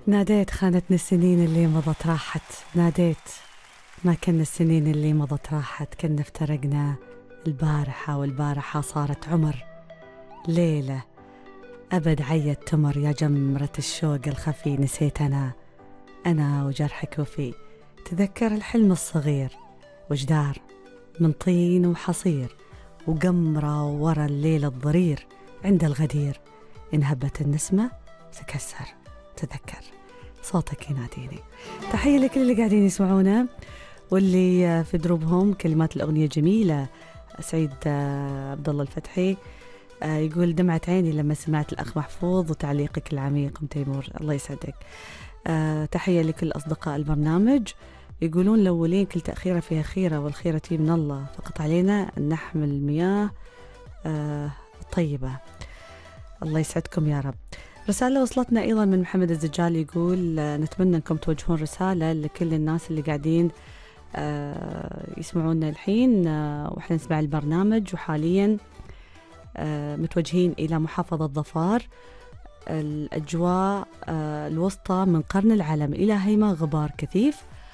ناديت خانتني السنين اللي مضت راحت، ناديت ما كنا السنين اللي مضت راحت، كنا افترقنا البارحة والبارحة صارت عمر، ليلة أبد عيت تمر يا جمرة الشوق الخفي، نسيت أنا وجرحك وفي، تذكر الحلم الصغير وجدار من طين وحصير، وقمرة ورا الليل الضرير، عند الغدير انهبت النسمة تكسر، تذكر صوتك يناديني. تحية لكل اللي قاعدين يسمعونا واللي في دروبهم كلمات الأغنية جميلة. سعيد عبد الله الفتحي يقول دمعت عيني لما سمعت الأخ محفوظ وتعليقك العميق تيمور، الله يسعدك. تحية لكل أصدقاء البرنامج، يقولون الأولين كل تأخيرة فيها خيرة والخيرة من الله، فقط علينا أن نحمل المياه الطيبة. الله يسعدكم يا رب. رسالة وصلتنا أيضا من محمد الزجال يقول نتمنى أنكم توجهون رسالة لكل الناس اللي قاعدين يسمعونا الحين وإحنا نسمع البرنامج، وحاليا متوجهين إلى محافظة ظفار، الأجواء الوسطى من قرن العلم إلى هيمة غبار كثيف،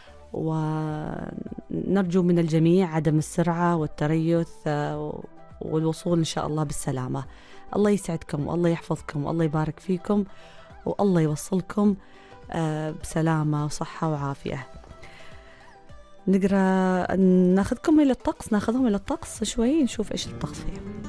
ونرجو من الجميع عدم السرعة والتريث والوصول إن شاء الله بالسلامة. الله يسعدكم والله يحفظكم والله يبارك فيكم والله يوصلكم بسلامة وصحة وعافية. نقرأ ناخذهم إلى الطقس شوي، نشوف إيش الطقس فيه.